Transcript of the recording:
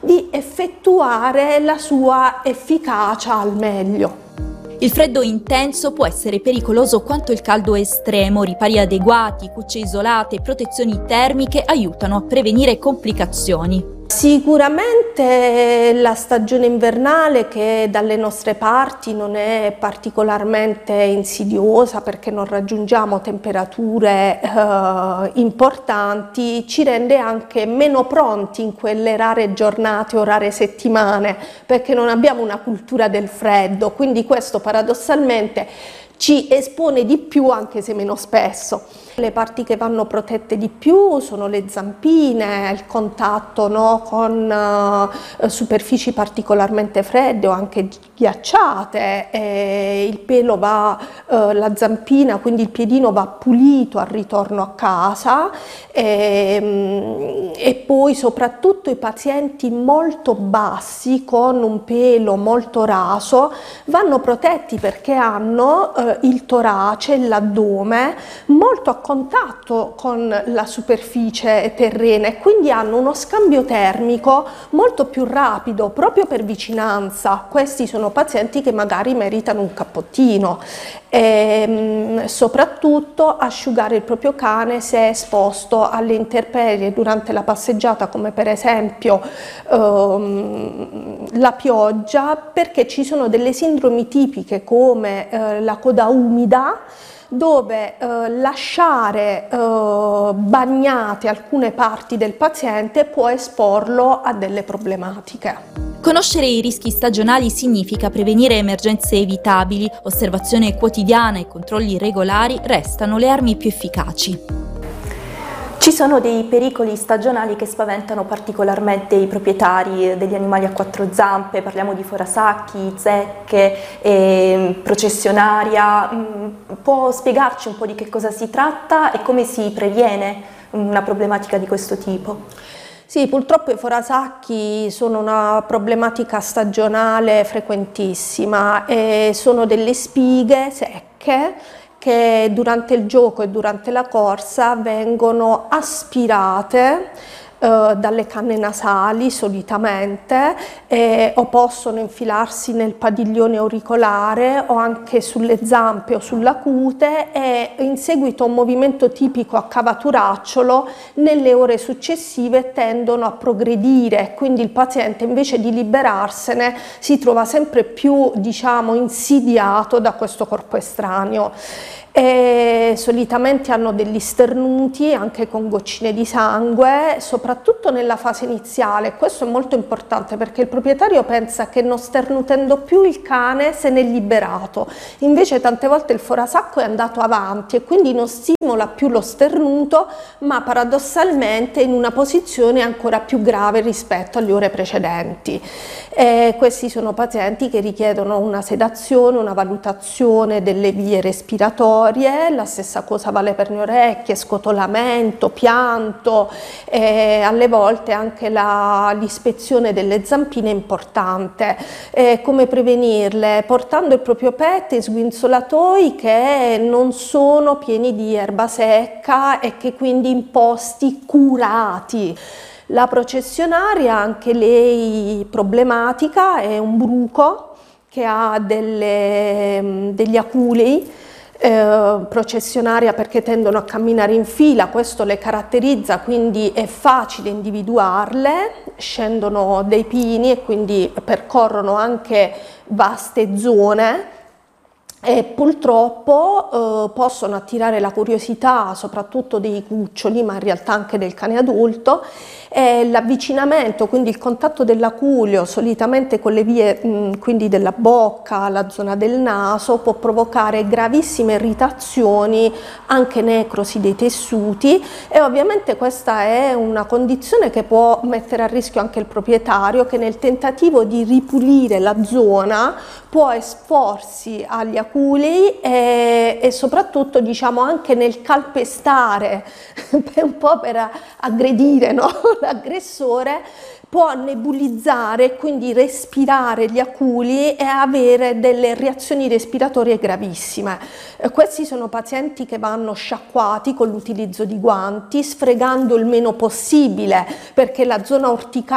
di effettuare la sua efficacia al meglio. Il freddo intenso può essere pericoloso quanto il caldo estremo. Ripari adeguati, cucce isolate e protezioni termiche aiutano a prevenire complicazioni. Sicuramente la stagione invernale, che dalle nostre parti non è particolarmente insidiosa perché non raggiungiamo temperature importanti, ci rende anche meno pronti in quelle rare giornate o rare settimane, perché non abbiamo una cultura del freddo, quindi questo paradossalmente ci espone di più, anche se meno spesso. Le parti che vanno protette di più sono le zampine, il contatto, no, con superfici particolarmente fredde o anche ghiacciate. Il pelo va, la zampina, quindi il piedino, va pulito al ritorno a casa, e poi soprattutto i pazienti molto bassi con un pelo molto raso vanno protetti perché hanno il torace, l'addome molto a contatto con la superficie terrena e quindi hanno uno scambio termico molto più rapido proprio per vicinanza. Questi sono pazienti che magari meritano un cappottino. Soprattutto asciugare il proprio cane se è esposto alle intemperie durante la passeggiata, come per esempio la pioggia, perché ci sono delle sindromi tipiche come la coda umida, dove lasciare bagnate alcune parti del paziente può esporlo a delle problematiche. Conoscere i rischi stagionali significa prevenire emergenze evitabili. Osservazione quotidiana e controlli regolari restano le armi più efficaci. Ci sono dei pericoli stagionali che spaventano particolarmente i proprietari degli animali a quattro zampe, parliamo di forasacchi, zecche, processionaria. Può spiegarci un po' di che cosa si tratta e come si previene una problematica di questo tipo? Sì, purtroppo i forasacchi sono una problematica stagionale frequentissima e sono delle spighe secche che durante il gioco e durante la corsa vengono aspirate dalle canne nasali solitamente, o possono infilarsi nel padiglione auricolare o anche sulle zampe o sulla cute, e in seguito a un movimento tipico a cavaturacciolo nelle ore successive tendono a progredire, quindi il paziente invece di liberarsene si trova sempre più, diciamo, insidiato da questo corpo estraneo. E solitamente hanno degli sternuti anche con goccine di sangue, soprattutto nella fase iniziale. Questo è molto importante perché il proprietario pensa che non sternutendo più il cane se n'è liberato, invece tante volte il forasacco è andato avanti e quindi non stimola più lo sternuto, ma paradossalmente in una posizione ancora più grave rispetto alle ore precedenti. Questi sono pazienti che richiedono una sedazione, una valutazione delle vie respiratorie. La stessa cosa vale per le orecchie, scotolamento, pianto, alle volte anche l'ispezione delle zampine è importante. Come prevenirle? Portando il proprio pet in sguinzolatoi che non sono pieni di erba secca e che quindi in posti curati. La processionaria, anche lei problematica, è un bruco che ha degli aculei. Processionaria perché tendono a camminare in fila, questo le caratterizza, quindi è facile individuarle, scendono dei pini e quindi percorrono anche vaste zone e purtroppo possono attirare la curiosità soprattutto dei cuccioli, ma in realtà anche del cane adulto. L'avvicinamento, quindi il contatto dell'aculeo solitamente con le vie quindi della bocca, la zona del naso, può provocare gravissime irritazioni, anche necrosi dei tessuti, e ovviamente questa è una condizione che può mettere a rischio anche il proprietario, che nel tentativo di ripulire la zona può esporsi agli aculei e soprattutto, diciamo, anche nel calpestare un po' per aggredire, no? L'aggressore può nebulizzare, quindi respirare gli aculi e avere delle reazioni respiratorie gravissime. Questi sono pazienti che vanno sciacquati con l'utilizzo di guanti, sfregando il meno possibile, perché la zona orticale